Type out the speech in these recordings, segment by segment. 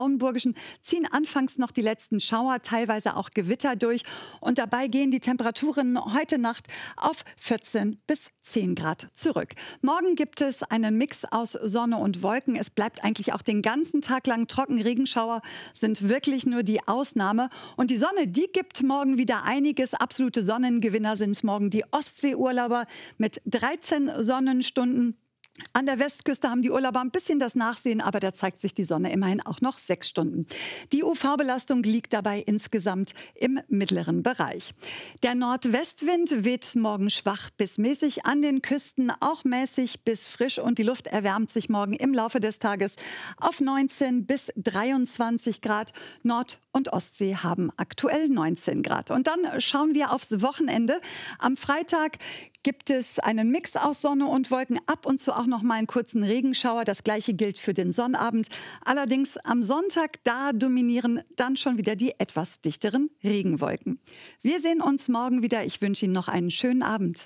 Braunburgischen ziehen anfangs noch die letzten Schauer, teilweise auch Gewitter durch. Und dabei gehen die Temperaturen heute Nacht auf 14 bis 10 Grad zurück. Morgen gibt es einen Mix aus Sonne und Wolken. Es bleibt eigentlich auch den ganzen Tag lang trocken. Regenschauer sind wirklich nur die Ausnahme. Und die Sonne, die gibt morgen wieder einiges. Absolute Sonnengewinner sind morgen die Ostseeurlauber mit 13 Sonnenstunden. An der Westküste haben die Urlauber ein bisschen das Nachsehen, aber da zeigt sich die Sonne immerhin auch noch 6 Stunden. Die UV-Belastung liegt dabei insgesamt im mittleren Bereich. Der Nordwestwind weht morgen schwach bis mäßig, an den Küsten auch mäßig bis frisch und die Luft erwärmt sich morgen im Laufe des Tages auf 19 bis 23 Grad. Nord- und Ostsee haben aktuell 19 Grad. Und dann schauen wir aufs Wochenende. Am Freitag gibt es einen Mix aus Sonne und Wolken, ab und zu auch noch mal einen kurzen Regenschauer. Das Gleiche gilt für den Sonnabend. Allerdings am Sonntag, da dominieren dann schon wieder die etwas dichteren Regenwolken. Wir sehen uns morgen wieder. Ich wünsche Ihnen noch einen schönen Abend.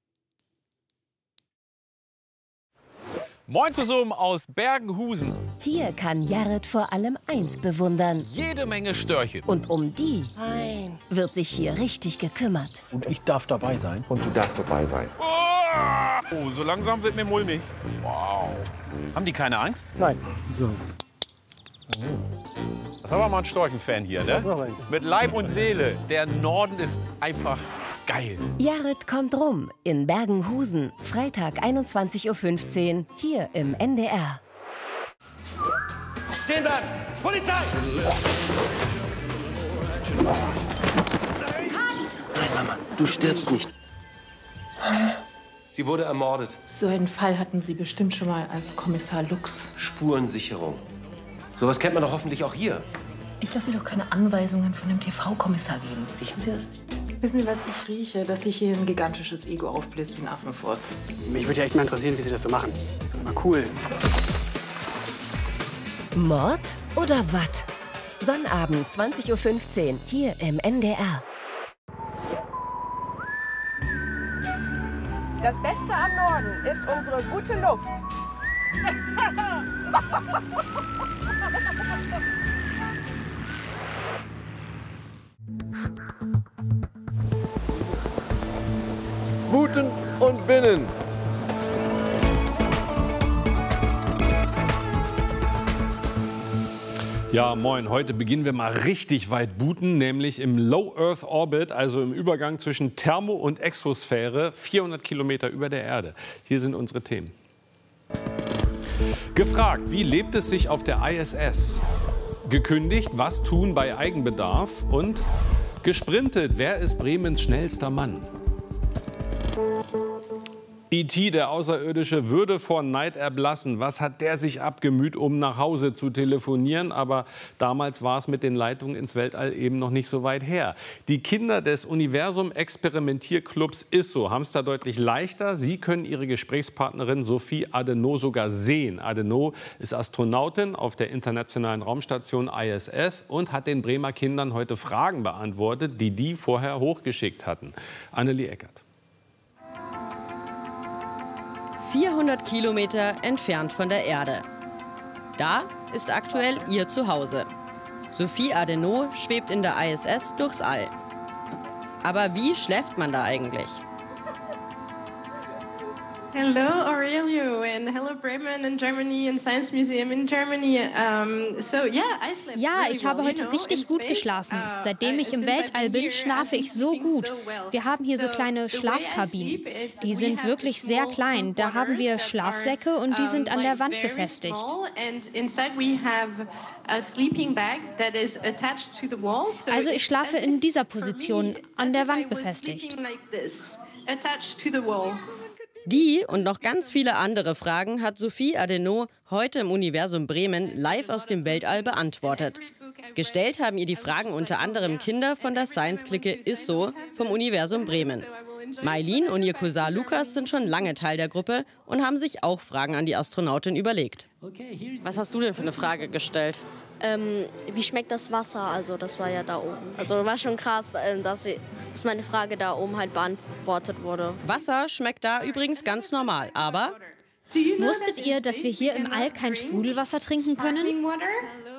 Moin zusammen aus Bergenhusen. Hier kann Jared vor allem eins bewundern. Jede Menge Störche. Und um die wird sich hier richtig gekümmert. Und ich darf dabei sein. Und du darfst dabei sein. Oh, so langsam wird mir mulmig. Wow. Haben die keine Angst? Nein. So. Das ist aber mal ein Storchenfan hier, ne? Mit Leib und Seele. Der Norden ist einfach geil. Jared kommt rum in Bergenhusen. Freitag 21:15 Uhr hier im NDR. Stehen bleiben! Polizei! Du stirbst nicht. Sie wurde ermordet. So einen Fall hatten Sie bestimmt schon mal als Kommissar Lux. Spurensicherung. Sowas kennt man doch hoffentlich auch hier. Ich lasse mir doch keine Anweisungen von dem TV-Kommissar geben. Riechen Sie das? Wissen Sie, was ich rieche? Dass sich hier ein gigantisches Ego aufbläst wie ein Affenfurz. Mich würde ja echt mal interessieren, wie Sie das so machen. Das ist mal cool. Mord oder Watt? Sonnabend 20:15 Uhr hier im NDR. Das Beste am Norden ist unsere gute Luft. Guten und Binnen. Ja, moin. Heute beginnen wir mal richtig weit booten, nämlich im Low Earth Orbit, also im Übergang zwischen Thermo- und Exosphäre, 400 Kilometer über der Erde. Hier sind unsere Themen. Gefragt, wie lebt es sich auf der ISS? Gekündigt, was tun bei Eigenbedarf? Und gesprintet, wer ist Bremens schnellster Mann? E.T., der Außerirdische, würde vor Neid erblassen. Was hat der sich abgemüht, um nach Hause zu telefonieren? Aber damals war es mit den Leitungen ins Weltall eben noch nicht so weit her. Die Kinder des Universum-Experimentierclubs ISSO haben es da deutlich leichter. Sie können ihre Gesprächspartnerin Sophie Adenau sogar sehen. Adenau ist Astronautin auf der Internationalen Raumstation ISS und hat den Bremer Kindern heute Fragen beantwortet, die vorher hochgeschickt hatten. Annelie Eckert. 400 Kilometer entfernt von der Erde. Da ist aktuell ihr Zuhause. Sophie Adenau schwebt in der ISS durchs All. Aber wie schläft man da eigentlich? Hello Aurelio and hello Bremen in Germany and Science Museum in Germany. Ja, ich habe heute richtig gut geschlafen. Seitdem ich im Weltall bin, schlafe ich so gut. Wir haben hier so kleine Schlafkabinen. Die sind wirklich sehr klein. Da haben wir Schlafsäcke und die sind an der Wand befestigt. Also ich schlafe in dieser Position, an der Wand befestigt. Die und noch ganz viele andere Fragen hat Sophie Adenau heute im Universum Bremen live aus dem Weltall beantwortet. Gestellt haben ihr die Fragen unter anderem Kinder von der Science-Clique ISSO vom Universum Bremen. Mailin und ihr Cousin Lukas sind schon lange Teil der Gruppe und haben sich auch Fragen an die Astronautin überlegt. Was hast du denn für eine Frage gestellt? Wie schmeckt das Wasser? Also das war ja da oben. Also war schon krass, dass meine Frage da oben halt beantwortet wurde. Wasser schmeckt da übrigens ganz normal, aber... Wusstet ihr, dass wir hier im All kein Sprudelwasser trinken können?